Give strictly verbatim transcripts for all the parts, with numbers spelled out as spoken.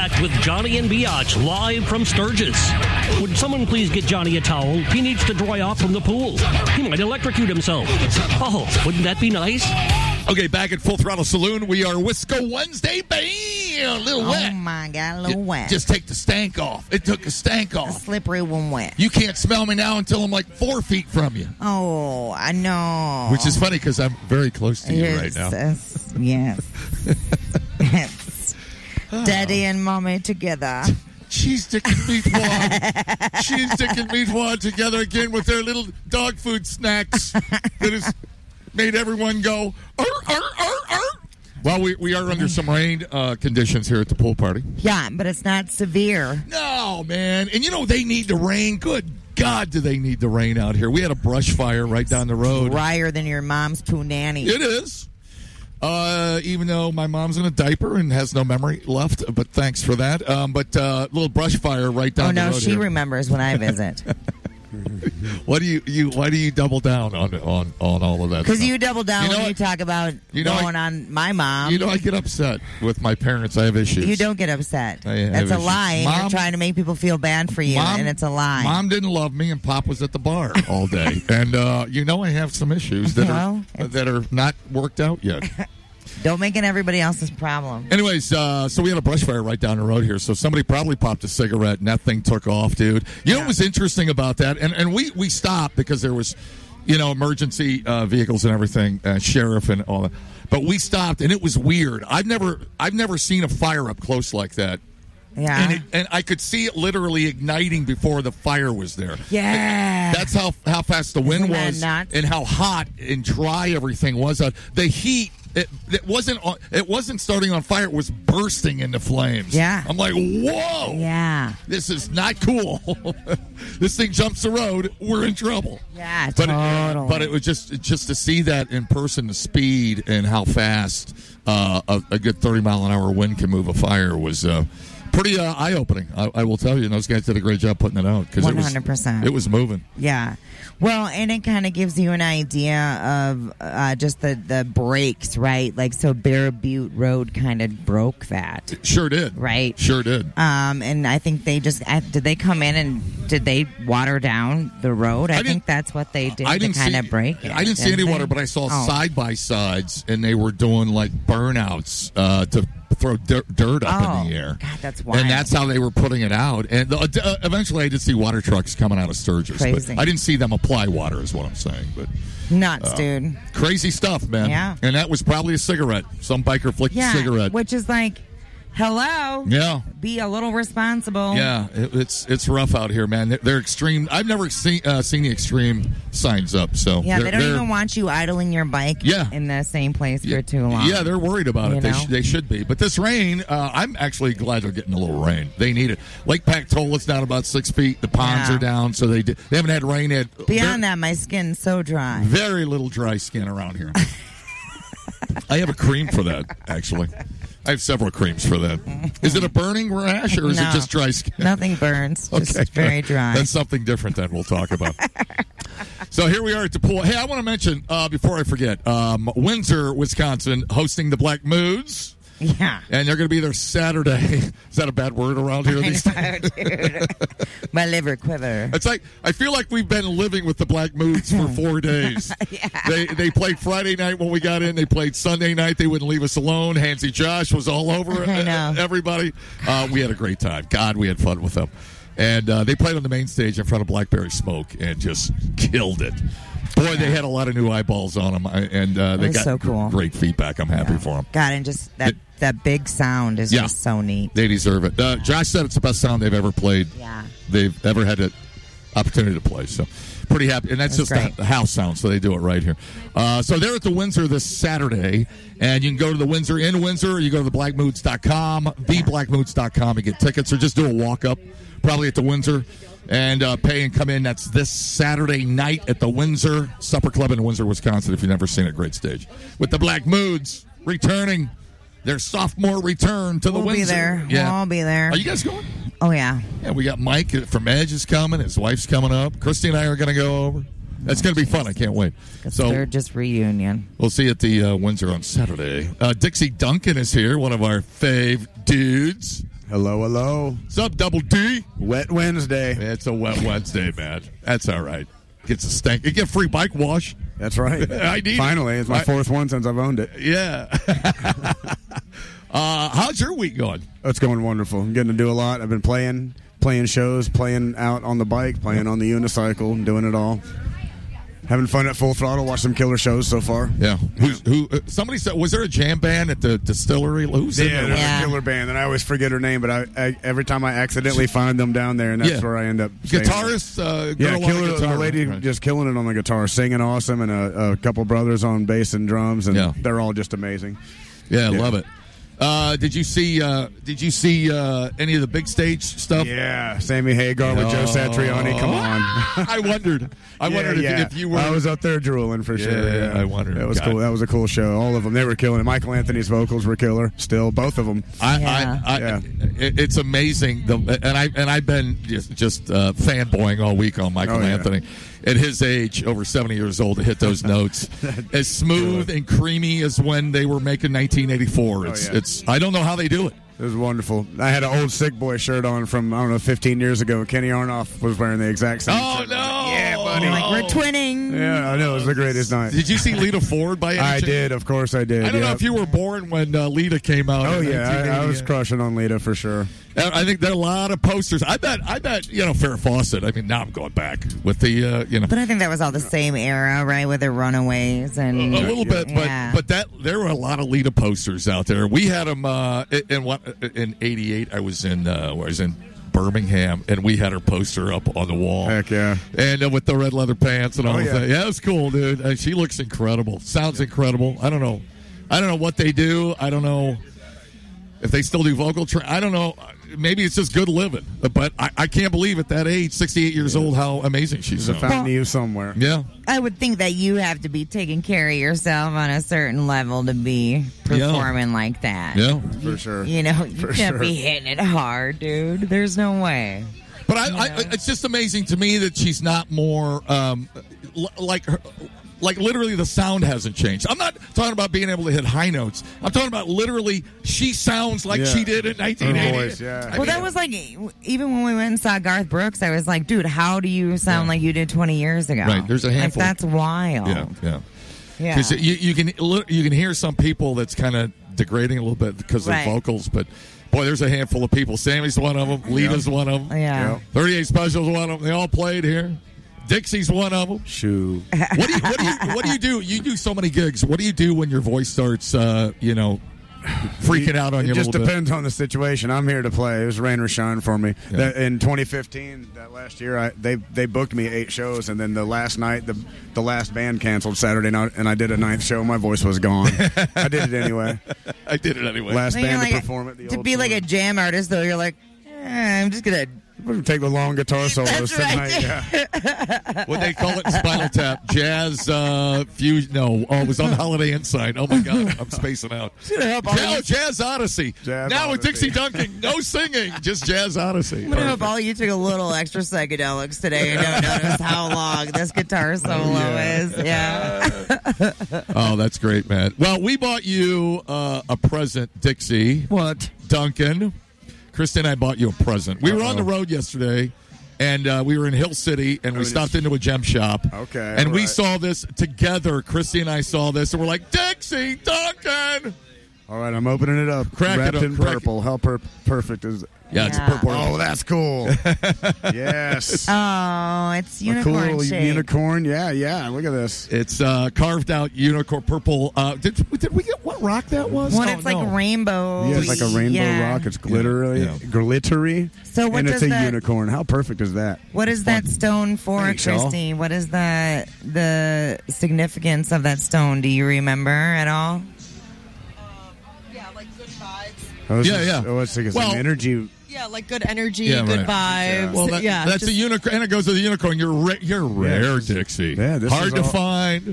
back with Johnny and Biatch live from Sturgis. Would someone please get Johnny a towel? He needs to dry off from the pool. He might electrocute himself. Oh, wouldn't that be nice? Okay, back at Full Throttle Saloon, we are Wisco Wednesday. Bam! A little wet. Oh, my God, a little J- wet. Just take the stank off. It took the stank a off. slippery one wet. You can't smell me now until I'm like four feet from you. Oh, I know. Which is funny because I'm very close to you yes, right now. Yes. yes. yes. Daddy and mommy together. Cheese stick and meatball. Cheese stick and meatball together again with their little dog food snacks that has made everyone go, arr, arr, arr, arr. Well, we, we are under some rain uh, conditions here at the pool party. Yeah, but it's not severe. No, man. And you know, they need the rain. Good God, do they need the rain out here. We had a brush fire right down the road. Drier than your mom's poo nanny. It is. Uh, even though my mom's in a diaper and has no memory left, but thanks for that. Um, but uh, little brush fire right down oh, no, the road she here. remembers when I visit. What do you, you why do you double down on on, on all of that? Because stuff? you double down You know when what? you talk about You know, going I- on my mom. You know, I get upset with my parents. I have issues. You don't get upset. I have That's a issues. lie. And Mom- you're trying to make people feel bad for you, Mom- and it's a lie. Mom didn't love me, and Pop was at the bar all day. And uh, you know, I have some issues that Well, are that are not worked out yet. Don't make it everybody else's problem. Anyways, uh, so we had a brush fire right down the road here. So somebody probably popped a cigarette, and that thing took off, dude. You know what was interesting about that? And and we, we stopped because there was, you know, emergency uh, vehicles and everything, uh, sheriff and all that. But we stopped, and it was weird. I've never I've never seen a fire up close like that. Yeah. And, it, and I could see it literally igniting before the fire was there. Yeah. That's how how fast the wind Isn't that was nuts? and how hot and dry everything was. out. The heat, it, it wasn't on, it wasn't starting on fire. It was bursting into flames. Yeah. I'm like, whoa. Yeah. This is not cool. This thing jumps the road. We're in trouble. Yeah, But totally. it, but it was just just to see that in person, the speed and how fast uh, a, a good thirty mile an hour wind can move a fire was uh, pretty uh, eye opening. I, I will tell you, and those guys did a great job putting it out because it was one hundred percent. it was moving. Yeah. Well, and it kind of gives you an idea of uh, just the, the breaks, right? Like, so Bear Butte Road kind of broke that, Sure did. right? Sure did. Um, and I think they just, I- did they come in and did they water down the road? I, I didn't- think that's what they did I to didn't kind see. of break it. I didn't see any they? water, but I saw Oh. side by sides, and they were doing like burnouts uh, to throw dirt, dirt up Oh, in the air. God, that's wild. And that's how they were putting it out. And uh, uh, eventually, I did see water trucks coming out of Sturgis. Crazy. But I didn't see them apply water, is what I'm saying. But Nuts, uh, dude. crazy stuff, man. Yeah. And that was probably a cigarette. Some biker flicked Yeah. a cigarette. Which is like, hello. Yeah. Be a little responsible. Yeah, it, it's it's rough out here, man. They're, they're extreme. I've never seen uh, seen the extreme signs up. So Yeah, they're- they don't they're- even want you idling your bike Yeah. in the same place Yeah, for too long. Yeah, they're worried about You it. They, know? sh- they should be. But this rain, uh, I'm actually glad they're getting a little rain. They need it. Lake Pactola's down about six feet. The ponds Yeah. are down, so they d- they haven't had rain yet. Beyond Ver- that, my skin's so dry. very little dry skin around here. I have a cream for that, actually. I have several creams for that. Is it a burning rash or is No. it just dry skin? Nothing burns. Just very dry. That's something different that we'll talk about. So here we are at the pool. Hey, I want to mention, uh, before I forget, um, Windsor, Wisconsin, hosting the Black Moods. Yeah. And they're going to be there Saturday. Is that a bad word around here I these know, days? dude. My liver quiver. It's like I feel like we've been living with the Black Moods for four days. Yeah. They they played Friday night when we got in. They played Sunday night. They wouldn't leave us alone. Hansy Josh was all over I know. everybody. Uh, we had a great time. God, we had fun with them. And uh, they played on the main stage in front of Blackberry Smoke and just killed it. Boy, they had a lot of new eyeballs on them, and uh, they was got so cool. great feedback. I'm happy for them. God, and just that, that big sound is Yeah. just so neat. They deserve it. Uh, Josh said it's the best sound they've ever played. Yeah. They've ever had an opportunity to play. So pretty happy. And that's, That's just great. the house sound, so they do it right here. Uh, so they're at the Windsor this Saturday, and you can go to the Windsor in Windsor, or you go to the black moods dot com, the black moods dot com, and get tickets, or just do a walk-up, probably at the Windsor, and uh, pay and come in. That's this Saturday night at the Windsor Supper Club in Windsor, Wisconsin, if you've never seen it. Great stage. With the Black Moods returning their sophomore return to the We'll Windsor. be there. Yeah. We'll all be there. Are you guys going? Oh, yeah. Yeah, we got Mike from Edge is coming. His wife's coming up. Christy and I are going to go over. That's going to be fun. I can't wait. It's So their just reunion. we'll see you at the uh, Windsor on Saturday. Uh, Dixie Duncan is here, one of our fave dudes. Hello, hello. What's up, Double D? Wet Wednesday. It's a wet Wednesday, man. That's all right. Gets a stank. You get free bike wash. That's right. I need Finally, it. it's my I, fourth one since I've owned it. Yeah. uh, how's your week going? It's going wonderful. I'm getting to do a lot. I've been playing, playing shows, playing out on the bike, playing on the unicycle, and doing it all. Having fun at Full Throttle. Watched some killer shows so far. Yeah. Who's, who? Uh, somebody said, was there a jam band at the distillery? Who's in Yeah, there? there's Yeah. a killer band, and I always forget her name, but I, I every time I accidentally find them down there, and that's Yeah. where I end up. staying. Guitarist? Uh, Yeah, girl on killer, the guitar. the lady Right. just killing it on the guitar, singing awesome, and a, a couple brothers on bass and drums, and Yeah. they're all just amazing. Yeah, I Yeah. love it. Uh, did you see? Uh, did you see uh, any of the big stage stuff? Yeah, Sammy Hagar with Joe Satriani. Come on. I wondered. I Yeah, wondered if, yeah. if you were. I was up there drooling for sure. Yeah, I wondered. That was God. cool. That was a cool show. All of them, they were killing it. Michael Anthony's vocals were killer. Still, both of them. I, Yeah. I, I, Yeah. it, it's amazing. The, and I and I've been just, just uh, fanboying all week on Michael Oh, yeah. Anthony. At his age, over seventy years old, to hit those notes as smooth and creamy as when they were making nineteen eighty-four. It's yeah. it's. I don't know how they do it. It was wonderful. I had an old Sick Boy shirt on from, I don't know, fifteen years ago. Kenny Aronoff was wearing the exact same Oh shirt. no! Yeah, buddy. Like, we're twinning. Yeah, I know. It was the greatest night. Did you see Lita Ford by any I chance? did. Of course I did. I don't know Yep. if you were born when uh, Lita came out. Oh, in yeah. I, I nineteen was eighty. crushing on Lita for sure. I think there are a lot of posters. I bet. I bet. You know, Farrah Fawcett. I mean, now I'm going back with the. Uh, you know. But I think that was all the same era, right? With the Runaways and A little bit, but Yeah. but that there were a lot of Lita posters out there. We had them uh, in what in eighty-eight. I was in uh, where I was in Birmingham, and we had her poster up on the wall. Heck yeah. And uh, with the red leather pants and all Oh, of yeah. that. Yeah, it was cool, dude. And she looks incredible. Sounds incredible. I don't know. I don't know what they do. I don't know if they still do vocal tra- I don't know. Maybe it's just good living. But I, I can't believe at that age, sixty-eight years old, how amazing she There's a sounds. fountain of youth somewhere. Yeah. I would think that you have to be taking care of yourself on a certain level to be performing like that. Yeah. For sure. You know, you For can't sure. be hitting it hard, dude. There's no way. But I, I, it's just amazing to me that she's not more um, l- like her, like literally the sound hasn't changed. I'm not talking about being able to hit high notes. I'm talking about literally she sounds like Yeah. she did in nineteen eighty. Her voice, yeah. I Well, mean, that was like, even when we went and saw Garth Brooks, I was like, dude, how do you sound like you did twenty years ago? Right, there's a handful. Like, that's wild. yeah, yeah. Yeah. Because you, you can you can hear some people that's kind of degrading a little bit because of Right. their vocals, but boy, there's a handful of people. Sammy's one of them. Lita's one of them. Yeah. thirty-eight Special's one of them. They all played here. Dixie's one of them. Shoo. What do you what do you what do you do? You do so many gigs. What do you do when your voice starts, uh, you know, freaking out on you It a just little depends on the situation. I'm here to play. It was rain or shine for me. Yeah. That, in twenty fifteen, that last year, I, they they booked me eight shows, and then the last night, the the last band canceled Saturday night, and I did a ninth show. My voice was gone. I did it anyway. bit? I did it anyway. Last Well, you're band to like- perform at the to old be like a Ford. jam artist, though, you're like, eh, I'm just gonna. We're gonna take the long guitar solos That's right. tonight. Yeah. What they call it in Spinal Tap, jazz uh, fusion. No, oh, it was on Holiday Inside. Oh my God, I'm spacing out. help all Ja- you- Jazz Odyssey. Jazz now with Odyssey. Dixie Duncan, no singing, just Jazz Odyssey. I'm gonna hope all you took a little extra psychedelics today and don't notice how long this guitar solo yeah. is. Yeah. Oh, that's great, man. Well, we bought you uh, a present, Dixie. What? Duncan. Krista and I bought you a present. We were on the road yesterday, and uh, we were in Hill City, and we Oh, stopped it's- into a gem shop. Okay, And all we right. saw this together. Christy and I saw this, and we're like, Dixie, Duncan! All right, I'm opening it up. Crack it Wrapped up, in crack it. purple. How per- perfect is it? Yeah, it's Yeah. purple. Oh, that's cool. Yes. Oh, it's A unicorn cool shape. unicorn. Yeah, yeah. Look at this. It's uh, carved out unicorn purple. Uh, did, did we get what rock that was? Well, Oh, it's like no. rainbow. Yeah, it's like a rainbow Yeah. rock. It's glittery, Yeah, yeah. glittery. So what and it's does a that- unicorn. How perfect is that? What is that stone for, Thanks, y'all. Christy? What is the the significance of that stone? Do you remember at all? Yeah, like good vibes. Oh, it's Yeah, just- yeah. Oh, it's like it's Well- an energy. Yeah, like good energy, Yeah, good right. vibes. Well, that, yeah, that's just- a unicorn, and it goes to the unicorn. You're ra- you're rare, this- Dixie. yeah, this hard is to all- find.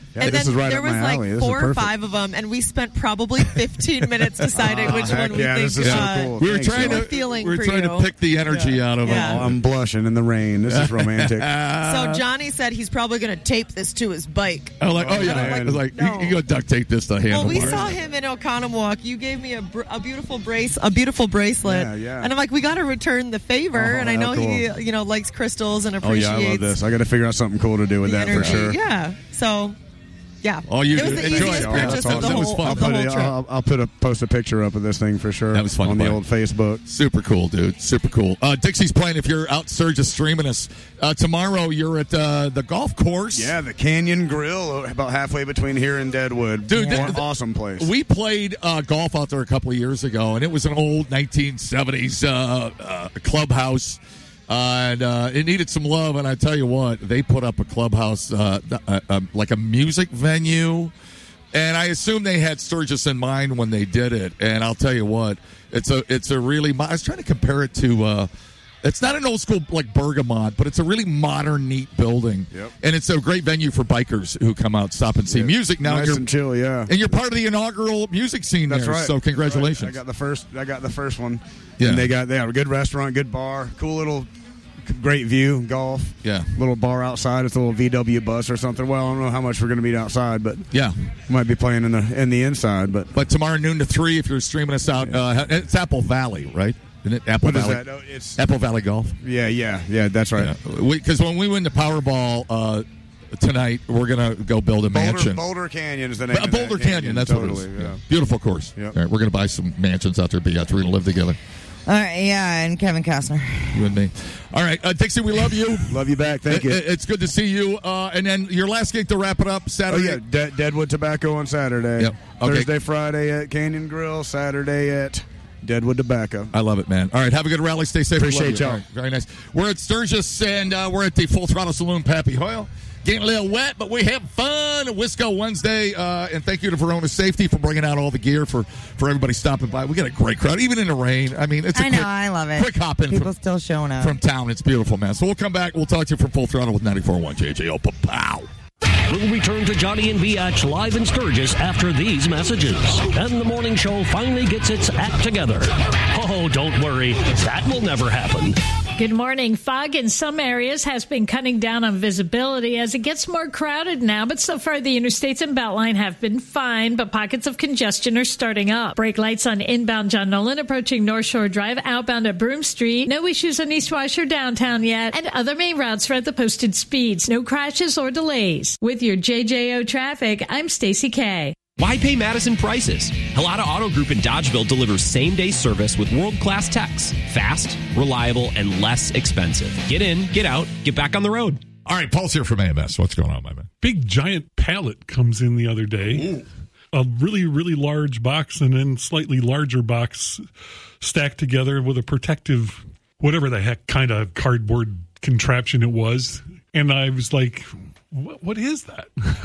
Yeah, and this then is right there up was my like alley. This is four or perfect. five of them, and we spent probably fifteen minutes deciding Oh, which heck one we yeah, think. this is so uh, cool. We were Thanks, trying y'all. to feeling we were for trying you. to pick the energy Yeah. out of Yeah. it. Oh, I'm blushing in the rain. This is romantic. So Johnny said he's probably going to tape this to his bike. I was like, oh, Oh, yeah. man. I was like, No. you, you go duct tape this to Well, handle. we saw him in Oconomowoc. You gave me a, br- a beautiful brace, a beautiful bracelet, Yeah, yeah. and I'm like, we got to return the favor. Oh, and I know how he, cool. you know, likes crystals and Oh appreciates yeah, I love this. I got to figure out something cool to do with the that energy. for sure. Yeah. So, yeah. Oh, you it was the enjoy easiest it. Yeah, purchase that's of the awesome. That was whole, fun. of the I'll, whole put a, trip. I'll, I'll put a post a picture up of this thing for sure. That was fun on to the buy. old Facebook. Super cool, dude. Super cool. Uh, Dixie's playing. If you're out Sturgis streaming us uh, tomorrow, you're at uh, the golf course. Yeah, the Canyon Grill, about halfway between here and Deadwood. Dude, More th- awesome place. We played uh, golf out there a couple of years ago, and it was an old nineteen seventies uh, uh, clubhouse. Uh, and uh, it needed some love, and I tell you what, they put up a clubhouse, uh, uh, uh, like a music venue, and I assume they had Sturgis in mind when they did it. And I'll tell you what, it's a it's a really. I was trying to compare it to. Uh, it's not an old school like Bergamot, but it's a really modern, neat building, Yep. and it's a great venue for bikers who come out, stop and see Yeah. music. Now nice you're and chill, yeah. and you're part of the inaugural music scene That's there. right. So congratulations. That's right. I got the first. I got the first one. Yeah. And they got they have a good restaurant, good bar, cool little, great view, golf. Yeah. Little bar outside. It's a little V W bus or something. Well, I don't know how much we're going to meet outside, but Yeah. we might be playing in the in the inside. But But tomorrow noon to three, if you're streaming us out, uh, it's Apple Valley, right? Isn't it Apple what is Valley? that? Oh, it's Apple Valley Golf. yeah, yeah, yeah. That's right. Because when we win the Powerball uh, tonight, we're gonna go build a Boulder, mansion. Boulder Canyon is the name. Uh, of Boulder that Canyon, that's totally, what it is. Yeah. Yeah. Beautiful course. Yep. All right, we're gonna buy some mansions out there, B S. We're gonna live together, All right, yeah, and Kevin Costner. you and me. All right, uh, Dixie, we love you. Love you back. Thank you. It- it's good to see you. Uh, and then your last gig to wrap it up Oh Saturday. yeah, De- Deadwood Tobacco on Saturday. Yep. Okay. Thursday, Friday at Canyon Grill. Saturday at Deadwood Tobacco. I love it, man. All right, have a good rally. Stay safe. Appreciate Love you. y'all. All right, very nice. We're at Sturgis, and uh, we're at the Full Throttle Saloon, Pappy Hoyle. Getting a little wet, but we have fun. Wisco Wednesday, uh, and thank you to Verona Safety for bringing out all the gear for, for everybody stopping by. We got a great crowd, even in the rain. I mean, it's a I know, quick, I love it. quick hop in People from, still showing up. from town. It's beautiful, man. So we'll come back. We'll talk to you from Full Throttle with ninety-four point one J J O. Pow. We'll return to Johnny and Biatch live in Sturgis after these messages. And the morning show finally gets its act together. Oh, don't worry. That will never happen. Good morning. Fog in some areas has been cutting down on visibility as it gets more crowded now, but so far the interstates and Beltline have been fine, but pockets of congestion are starting up. Brake lights on inbound John Nolan approaching North Shore Drive, outbound at Broome Street. No issues on East Wash or downtown yet, and other main routes are at the posted speeds. No crashes or delays. With your J J O traffic, I'm Stacy K. Why pay Madison prices? Helata Auto Group in Dodgeville delivers same-day service with world-class techs. Fast, reliable, and less expensive. Get in, get out, get back on the road. All right, Paul's here from A M S. What's going on, my man? Big giant pallet comes in the other day. Ooh. A really, really large box and then slightly larger box stacked together with a protective, whatever the heck kind of cardboard contraption it was. And I was like, what, what is that?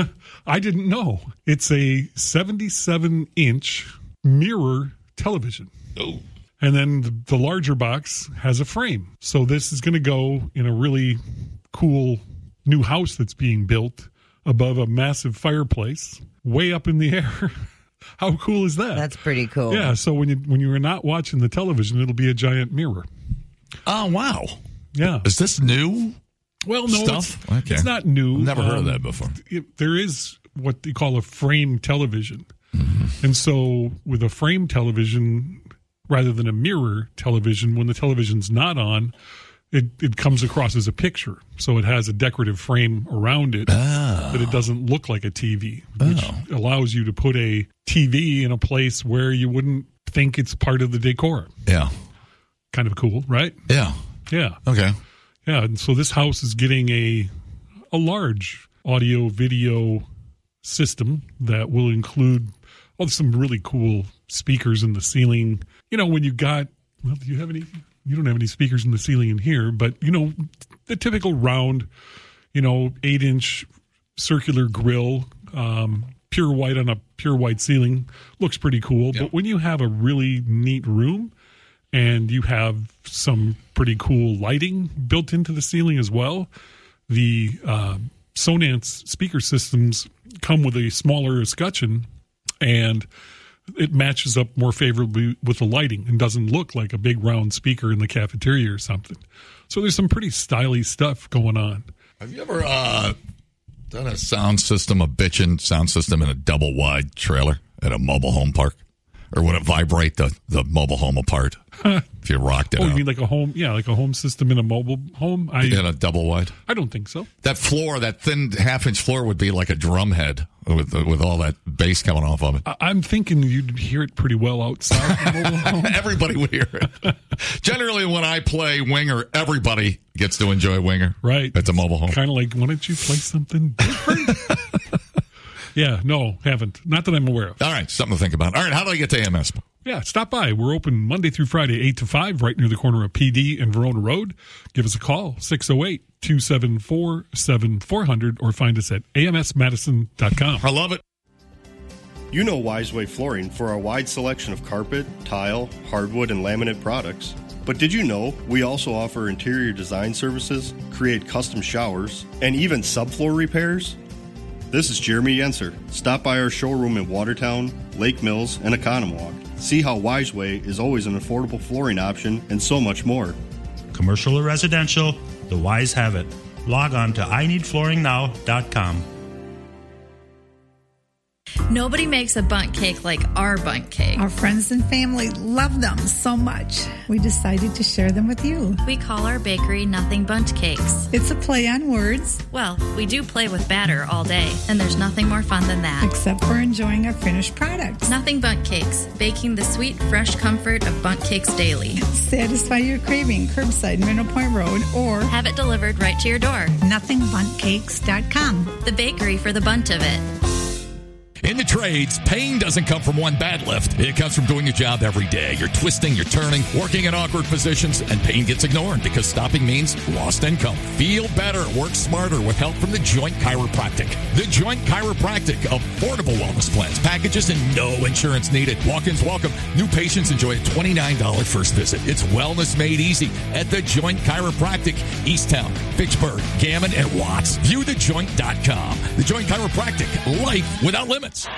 I didn't know. It's a seventy-seven inch mirror television. Oh. And then the, the larger box has a frame. So this is going to go in a really cool new house that's being built above a massive fireplace way up in the air. How cool is that? That's pretty cool. Yeah, so when you when you're not watching the television, it'll be a giant mirror. Oh, wow. Yeah. Is this new? Well, no, Stuff? It's, Okay. it's not new. Never heard of Um, that before. It, there is what they call a frame television. Mm-hmm. And so with a frame television, rather than a mirror television, when the television's not on, it, it comes across as a picture. So it has a decorative frame around it, Oh. but it doesn't look like a T V, which Oh. allows you to put a T V in a place where you wouldn't think it's part of the decor. Yeah. Kind of cool, right? Yeah. Yeah. Okay. Yeah, and so this house is getting a a large audio video system that will include oh, some really cool speakers in the ceiling. You know, when you got well, do you have any? You don't have any speakers in the ceiling in here, but you know, the typical round, you know, eight inch circular grill, um, pure white on a pure white ceiling looks pretty cool. Yeah. But when you have a really neat room, and you have some pretty cool lighting built into the ceiling as well, the uh, Sonance speaker systems come with a smaller escutcheon, and it matches up more favorably with the lighting and doesn't look like a big round speaker in the cafeteria or something. So there's some pretty stylish stuff going on. Have you ever uh, done a sound system, a bitchin' sound system in a double wide trailer at a mobile home park? Or would it vibrate the, the mobile home apart if you rocked it Oh, out? you mean like a home, yeah, like a home system in a mobile home? I, in a double wide? I don't think so. That floor, that thin half-inch floor would be like a drum head with with all that bass coming off of it. I, I'm thinking you'd hear it pretty well outside the mobile home. Everybody would hear it. Generally, when I play Winger, everybody gets to enjoy Winger. Right. At the mobile home. Kind of like, why don't you play something different? Yeah, no, haven't. Not that I'm aware of. All right, something to think about. All right, how do I get to A M S? Yeah, stop by. We're open Monday through Friday, eight to five, right near the corner of P D and Verona Road. Give us a call, six oh eight, two seven four, seven four zero zero, or find us at A M S madison dot com. I love it. You know Wiseway Flooring for our wide selection of carpet, tile, hardwood, and laminate products. But did you know we also offer interior design services, create custom showers, and even subfloor repairs? This is Jeremy Yenser. Stop by our showroom in Watertown, Lake Mills, and Oconomowoc. See how Wiseway is always an affordable flooring option and so much more. Commercial or residential, the Wise have it. Log on to I need flooring now dot com. Nobody makes a bundt cake like our bundt cake. Our friends and family love them so much. We decided to share them with you. We call our bakery Nothing Bundt Cakes. It's a play on words. Well, we do play with batter all day, and there's nothing more fun than that. Except for enjoying our finished products. Nothing Bundt Cakes, baking the sweet, fresh comfort of bundt cakes daily. Satisfy your craving curbside Mineral Point Road or have it delivered right to your door. Nothing bundt cakes dot com. The bakery for the bunt of it. In the trades, pain doesn't come from one bad lift. It comes from doing your job every day. You're twisting, you're turning, working in awkward positions, and pain gets ignored because stopping means lost income. Feel better, work smarter with help from The Joint Chiropractic. The Joint Chiropractic, affordable wellness plans, packages, and no insurance needed. Walk-ins welcome. New patients enjoy a twenty-nine dollars first visit. It's wellness made easy at The Joint Chiropractic, Easttown, Fitchburg, Gammon, and Watts. View the joint dot com. The Joint Chiropractic, life without limits.